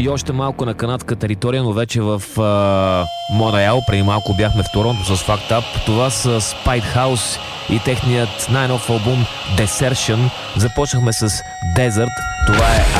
И още малко на канадска територия, но вече в Монреал. Преди малко бяхме в Торонто с Fact Up. Това са Spidehouse и техният най-нов албум Desertion. Започнахме с Desert. Това е